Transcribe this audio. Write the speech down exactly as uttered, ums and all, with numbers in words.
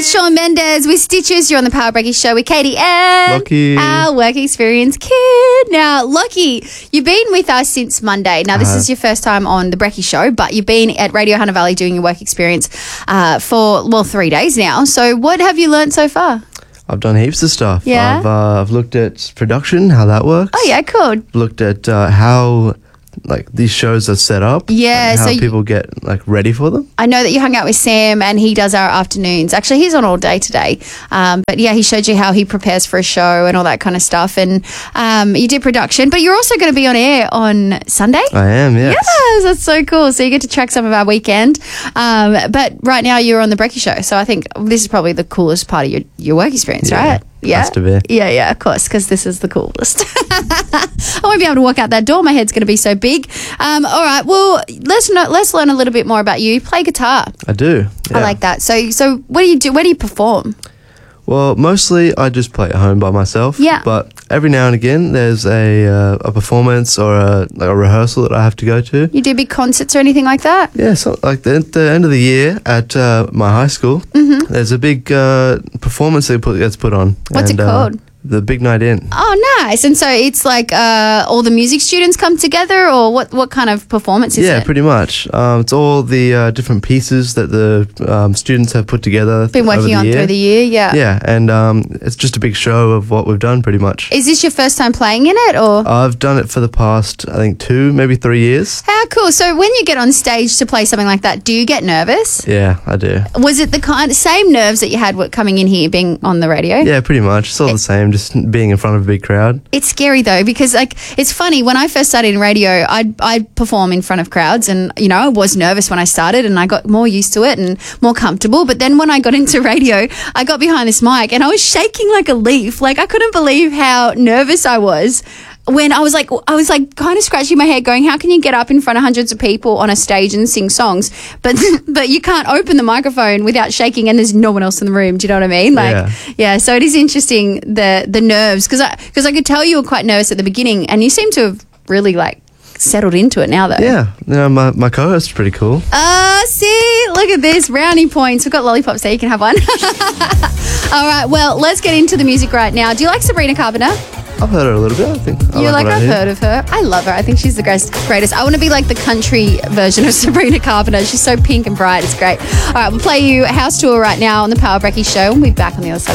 it's Shawn Mendes with Stitches. You're on the Power Breaky Show with Katie and Lockie. our work experience kid. Now, Lockie, you've been with us since Monday. Now, this Uh-huh. is your first time on the Brecky Show, but you've been at Radio Hunter Valley doing your work experience uh, for, well, three days now. So what have you learnt so far? I've done heaps of stuff. Yeah? I've, uh, I've looked at production, how that works. Oh, yeah, cool. Looked at uh, how like these shows are set up. Yeah, and how so you- people get like ready for them. I know that you hung out with Sam and he does our afternoons. Actually, he's on all day today. Um, but yeah, he showed you how he prepares for a show and all that kind of stuff. And um, you did production, but you're also going to be on air on Sunday. I am, yes. Yes, that's so cool. So you get to track some of our weekend. Um, but right now you're on the Brecky Show. So I think this is probably the coolest part of your, your work experience, Yeah, right? Yeah. has to be. Yeah, yeah, of course, because this is the coolest. I won't be able to walk out that door. My head's going to be so big. Um, all right, well, let's know, let's learn a little bit more about you. You play guitar. I do. I yeah. like that. So, so what do you do? Where do you perform? Well, mostly I just play at home by myself. Yeah. But every now and again, there's a uh, a performance or a, like a rehearsal that I have to go to. You do big concerts or anything like that? Yeah, so like the, the end of the year at uh, my high school, Mm-hmm. there's a big uh, performance that put, gets put on. What's it and, uh, called? the Big Night In. Oh, nice. And so it's like uh, all the music students come together, or what? What kind of performance is yeah, it? pretty much. Um, it's all the uh, different pieces that the um, students have put together. Been over working the on year. through the year, yeah. Yeah, and um, it's just a big show of what we've done, pretty much. Is this your first time playing in it, or? I've done it for the past, I think, two, maybe three years. How cool. So when you get on stage to play something like that, do you get nervous? Yeah, I do. Was it the kind same nerves that you had with coming in here, being on the radio? Yeah, pretty much. It's all the same, just being in front of a big crowd. It's scary though, because like it's funny, when I first started in radio, I'd, I'd perform in front of crowds, and you know I was nervous when I started, and I got more used to it and more comfortable. But then when I got into radio, I got behind this mic and I was shaking like a leaf. Like I couldn't believe how nervous I was. When I was like, I was like kind of scratching my head going, how can you get up in front of hundreds of people on a stage and sing songs, but but you can't open the microphone without shaking and there's no one else in the room. Do you know what I mean? Like, Yeah. yeah, so it is interesting, the the nerves, because I, because I could tell you were quite nervous at the beginning, and you seem to have really like settled into it now though. Yeah, you know, my, my co-host's pretty cool. Uh, see, look at this, brownie points. We've got lollipops there, you can have one. All right, well, let's get into the music right now. Do you like Sabrina Carpenter? I've heard her a little bit, I think. I You're like, what I I've hear. heard of her. I love her. I think she's the greatest. greatest. I want to be like the country version of Sabrina Carpenter. She's so pink and bright. It's great. All right, we'll play you House Tour right now on the Power Brecky Show. We'll be back on the other side.